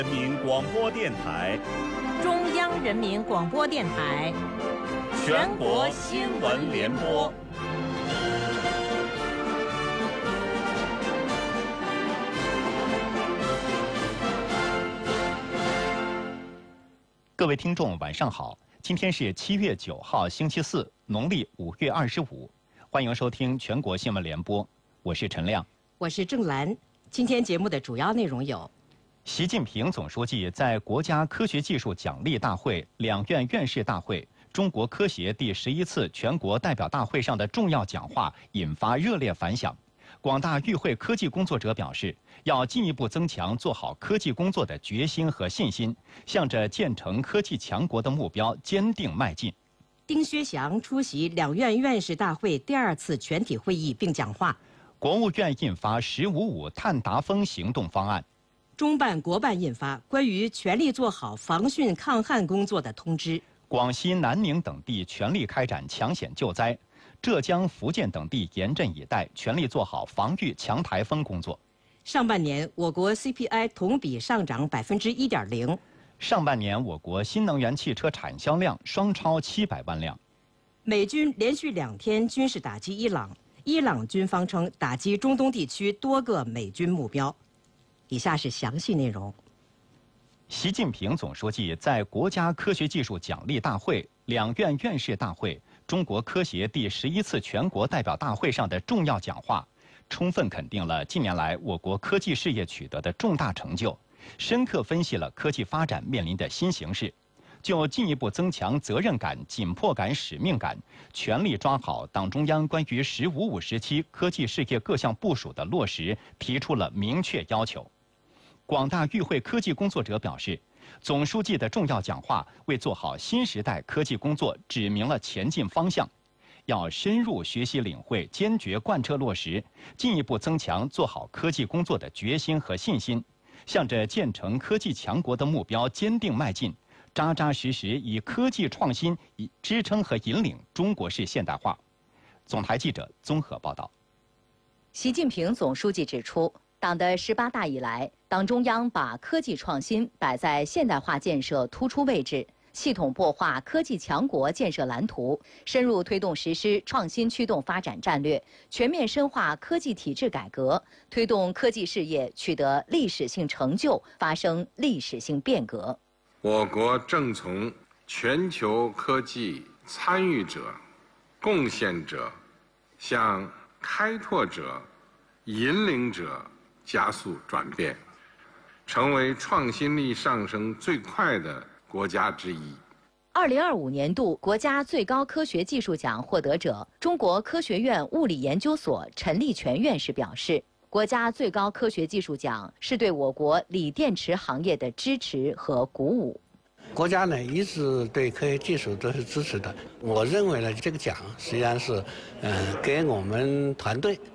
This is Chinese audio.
人民广播电台、 中央人民广播电台、 全国新闻联播。 各位听众，晚上好！今天是7月9号，星期四，农历5月25。欢迎收听全国新闻联播，我是陈亮， 我是郑兰。今天节目的主要内容有： 习近平总书记在国家科学技术奖励大会、两院院士大会、中国科协第11次全国代表大会上的重要讲话引发热烈反响。广大与会科技工作者表示，要进一步增强做好科技工作的决心和信心，向着建成科技强国的目标坚定迈进。 丁薛祥出席两院院士大会第2次全体会议并讲话。 国务院印发“十五五”碳达峰行动方案。 中办国办印发关于全力做好防汛抗旱工作的通知。 广西南宁等地全力开展抢险救灾，浙江、福建等地严阵以待，全力做好防御强台风工作。 上半年，我国 CPI 同比上涨1.0%。 上半年，我国新能源汽车产销量双超700万辆。 美军连续2天军事打击伊朗，伊朗军方称打击中东地区多个美军目标。以下是详细内容。 习近平总书记在国家科学技术奖励大会、两院院士大会、中国科协第11次全国代表大会上的重要讲话，充分肯定了近年来我国科技事业取得的重大成就，深刻分析了科技发展面临的新形势，就进一步增强责任感、紧迫感、使命感，全力抓好党中央关于“十五五”时期科技事业各项部署的落实提出了明确要求。广大与会科技工作者表示，总书记的重要讲话为做好新时代科技工作指明了前进方向，要深入学习领会，坚决贯彻落实，进一步增强做好科技工作的决心和信心，向着建成科技强国的目标坚定迈进，扎扎实实以科技创新支撑和引领中国式现代化。总台记者综合报道。 习近平总书记指出，党的18大以来，党中央把科技创新摆在现代化建设突出位置，系统擘画科技强国建设蓝图，深入推动实施创新驱动发展战略，全面深化科技体制改革，推动科技事业取得历史性成就，发生历史性变革。 我国正从全球科技参与者、贡献者向开拓者、引领者加速转变，成为创新力上升最快的国家之一。 2025年度国家最高科学技术奖获得者、中国科学院物理研究所陈立全院士表示，国家最高科学技术奖是对我国锂电池行业的支持和鼓舞。 国家呢一直对科学技术都是支持的。我认为呢，这个奖实际上是，给我们团队